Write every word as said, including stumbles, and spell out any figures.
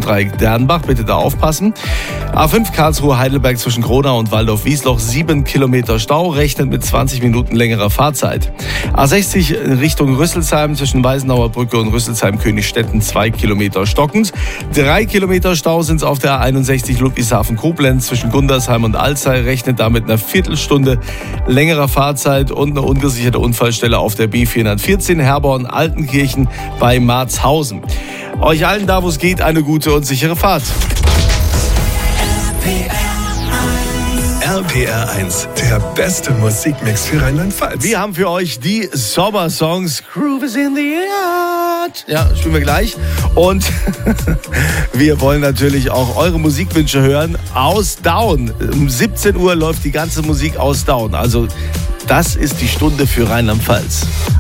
Dreieck Dernbach, bitte da aufpassen. A fünf Karlsruhe-Heidelberg zwischen Gronau und Waldorf-Wiesloch, sieben Kilometer Stau, rechnet mit zwanzig Minuten längerer Fahrzeit. A sechzig Richtung Rüsselsheim zwischen Weißenauer Brücke und Rüsselsheim-Königstetten, zwei Kilometer stockend. Drei Kilometer Stau sind es auf der A einundsechzig Ludwigshafen-Koblenz zwischen Gundersheim und Alzey, rechnet damit einer Viertelstunde längerer Fahrzeit und eine ungesicherte Unfallstelle auf der B vierhundertvierzehn Herborn-Altenkirchen bei Marzhausen. Euch allen da, wo es geht, eine gute und sichere Fahrt. R P R eins, der beste Musikmix für Rheinland-Pfalz. Wir haben für euch die Sommersongs Groove is in the Air. Ja, spielen wir gleich. Und wir wollen natürlich auch eure Musikwünsche hören aus Daun. Um siebzehn Uhr läuft die ganze Musik aus Daun. Also das ist die Stunde für Rheinland-Pfalz.